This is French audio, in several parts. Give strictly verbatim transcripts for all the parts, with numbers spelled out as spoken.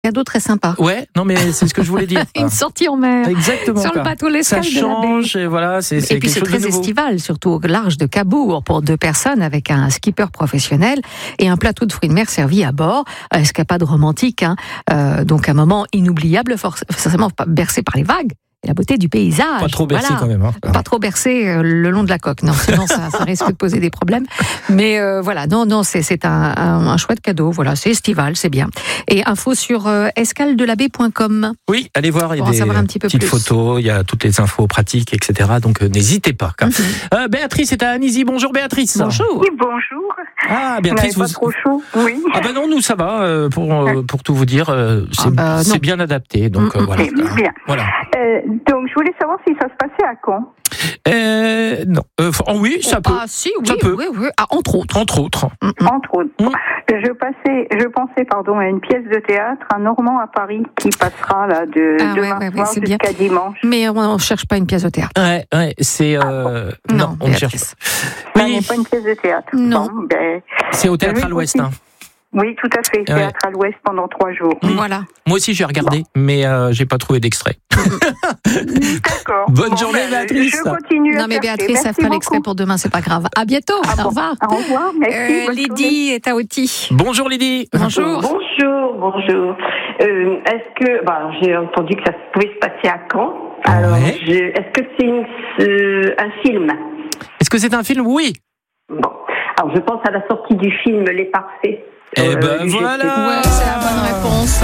cadeau très sympa. Ouais, non mais c'est ce que je voulais dire. Une sortie en mer. Exactement. Sur le bateau l'Escale ça de la baie. change, et voilà, c'est, c'est et puis quelque c'est chose très de nouveau. estival, surtout au large de Cabourg, pour deux personnes avec un skipper professionnel et un plateau de fruits de mer servi à bord. Escapade romantique, hein. euh, donc un moment inoubliable, forcément bercé par les vagues. Et la beauté du paysage. Pas trop bercé voilà. quand même. Hein. Pas trop bercé euh, le long de la coque, non, sinon ça, ça risque de poser des problèmes. Mais euh, voilà, non, non, c'est, c'est un, un, un chouette cadeau. Voilà, c'est estival, c'est bien. Et info sur euh, escale de la baie point com. Oui, allez voir, il y a Pour en des savoir un petit peu petites plus. photos, il y a toutes les infos pratiques, et cetera. Donc euh, n'hésitez pas. Mm-hmm. Euh, Béatrice est à Anisy. Bonjour Béatrice. Bonjour. Oui, bonjour. Ah, Béatrice, vous vous. Pas trop chaud, oui. Ah ben non, nous ça va. Euh, pour euh, pour tout vous dire, euh, c'est, ah bah, c'est bien adapté. Donc euh, voilà. C'est bien. Voilà. Euh, donc je voulais savoir si ça se passait à Caen. Euh, non. Euh, oh, oui, ça oh, peut. Ah si, oui, ça peut. oui, oui. Ah, entre autres. Entre autres. Mm-mm. Entre autres. Mm. Je passais, je pensais, pardon, à une pièce de théâtre, un Normand à Paris, qui passera là de Ah, demain ouais, ouais, soir ouais, jusqu'à dimanche. Mais on ne cherche pas une pièce de théâtre. Ouais, ouais, c'est. Euh, non, non, on ne cherche Béatrice. pas. Ça Oui, n'est pas une pièce de théâtre. Non. Bon, ben, c'est au théâtre je à vais l'Ouest. continuer. Hein. Oui, tout à fait. Ouais. Théâtre à l'Ouest pendant trois jours. Mm. Voilà. Moi aussi j'ai regardé, mais euh, j'ai pas trouvé d'extrait. D'accord. Bonne Bon, journée, ben, Béatrice. Je continue à Non mais chercher. Béatrice, ça Merci fera l'extrait beaucoup. pour demain, c'est pas grave. À bientôt. Ah Au bon. revoir. Au revoir. Merci. Euh, bonne Lydie est à Auty. Bonjour Lydie. Bonjour. Bonjour, bonjour. Euh, est-ce que, bah, j'ai entendu que ça pouvait se passer à Caen. Alors, Ouais. je, est-ce que c'est une, euh, un film? Est-ce que c'est un film? Oui. Bon. Alors, je pense à la sortie du film Les Parfaits. Eh Euh, ben du voilà. G T. Ouais, c'est la bonne réponse.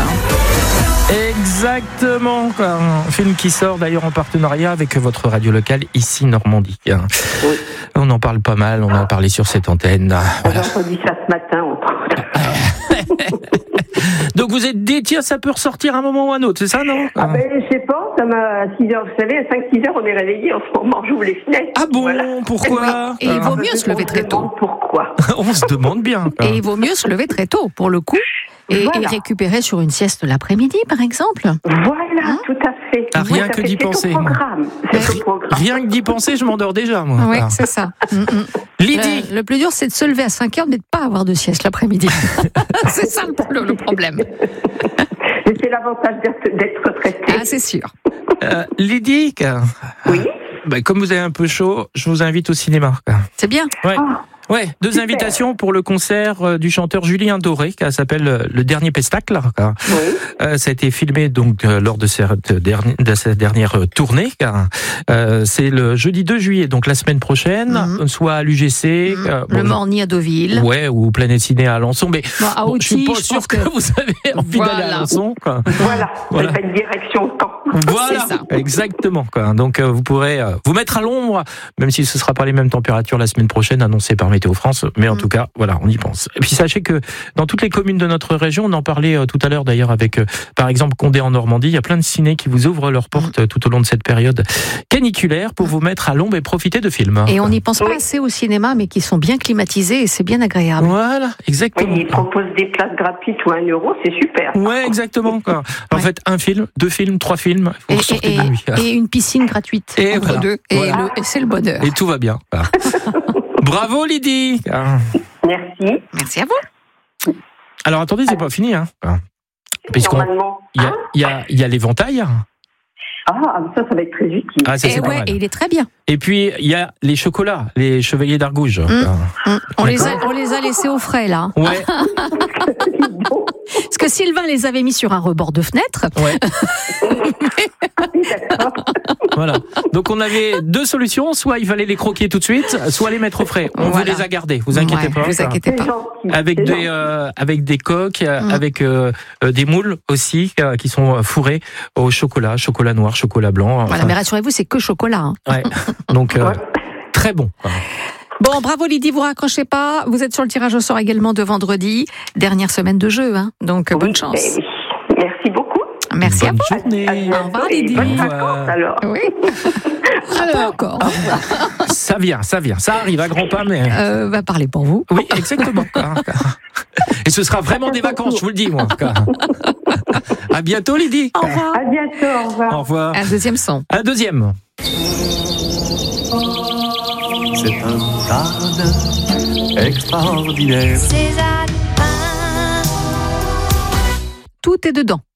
Exactement. Quoi. Un film qui sort d'ailleurs en partenariat avec votre radio locale ici Normandie. Oui. On en parle pas mal, on en a parlé sur cette antenne. Voilà. J'ai entendu ça ce matin, entre autres. Donc vous êtes dit, tiens, ça peut ressortir un moment ou un autre, c'est ça, non? Ah ben, je sais pas, ça m'a, à six heures, vous savez, à cinq six heures, on est réveillés, en ce moment, j'ouvre les fenêtres. Ah bon, Voilà. pourquoi? Et il vaut mieux Je se lever me très tôt. demande Pourquoi? On se demande bien. Quoi. Et il vaut mieux se lever très tôt, pour le coup, et, Voilà. et récupérer sur une sieste l'après-midi, par exemple. Voilà, Hein tout à fait. Ah, rien Tout à que fait. d'y C'est au penser. programme. C'est au programme. Rien que d'y penser, je m'endors déjà, moi. Oui, Ah. c'est ça. Mm, mm. Lydie. Le, le plus dur, c'est de se lever à cinq heures, mais de ne pas avoir de sieste l'après-midi. C'est ça le, le problème. Mais c'est l'avantage d'être, d'être retraité. Ah, c'est sûr. Euh, Lydie, Oui. bah, comme vous avez un peu chaud, je vous invite au cinéma. C'est bien. Ouais. Ah, Ouais, deux super. invitations pour le concert euh, du chanteur Julien Doré, qui s'appelle euh, Le Dernier Pestacle. oui. Euh, ça a été filmé donc euh, lors de cette, dernière, de cette dernière euh, tournée. Car, euh, c'est le jeudi deux juillet, donc la semaine prochaine, Mhm. soit à l'U G C, Mm. euh, Le bon, Morny à Deauville. ouais, ou Planète Ciné à Alençon. Mais Bon, à bon, je suis Auty, pas je sûr pense que... que- vous avez envie d'aller à Voilà. Alençon. Quoi. Voilà. Voilà. C'est pas une direction au temps. Voilà, C'est ça. exactement. Quoi. Donc euh, vous pourrez euh, vous mettre à l'ombre, même si ce ne sera pas les mêmes températures la semaine prochaine annoncées par Météo France. Mais en Mm. tout cas, voilà, on y pense. Et puis sachez que dans toutes les communes de notre région, on en parlait euh, tout à l'heure d'ailleurs avec, euh, par exemple, Condé en Normandie, il y a plein de cinés qui vous ouvrent leurs portes euh, tout au long de cette période caniculaire pour vous mettre à l'ombre et profiter de films. Et on n'y pense Oui. pas assez au cinéma, mais qui sont bien climatisés et c'est bien agréable. Voilà, Oui, exactement. ils proposent des places gratuites ou un euro, c'est super. Ouais, exactement. Quoi. En Ouais. fait, un film, deux films, trois films, Et, vous ressortez et- de nuit. et une piscine gratuite Et entre voilà. deux. Et, Voilà. le- et c'est le bonheur. Et tout va bien. Quoi. Bravo Lydie. Ah. Merci. Merci à vous. Alors attendez, c'est pas fini. Hein. Puisqu'on Normalement. il y a, il y a, il y a l'éventail. Ah, ça, ça va être très utile. Ah, ça, Et, c'est pas ouais, mal. et il est très bien. Et puis il y a les chocolats, les chevaliers d'Argouges. Ah. Mm. On, les a, on les a laissés au frais, là. Ouais, Parce que Sylvain les avait mis sur un rebord de fenêtre. ouais, D'accord. voilà. Donc on avait deux solutions, soit il fallait les croquer tout de suite, soit les mettre au frais. On Voilà. vous les a gardés, vous inquiétez Ouais, pas. vous inquiétez C'est pas. gentil. Avec c'est des gentil. euh, avec des coques, euh, Mm. avec euh, euh, des moules aussi euh, qui sont fourrés au chocolat, chocolat noir, chocolat blanc. Voilà, enfin, mais rassurez-vous, c'est que chocolat. hein. ouais. Donc euh, Ouais. très bon. quoi. Bon, bravo Lydie, vous raccrochez pas. Vous êtes sur le tirage au sort également de vendredi. Dernière semaine de jeu, hein. Donc bonne Oui, chance. ben oui. Merci beaucoup. Merci Bonne à journée. À bientôt Au revoir, et Lydie. bonnes Au vacances, revoir. alors. vous. Oui. Ah, pas encore. Ça vient, ça vient, ça arrive à grands pas, mais Euh, va parler pour vous. oui, exactement. quoi. Et ce sera vraiment des vacances, je vous le dis, moi. quoi. À bientôt, Lydie. Au revoir. À bientôt, au revoir. Au revoir. Un deuxième son. Un deuxième. C'est un jardin extraordinaire. César. tout est dedans.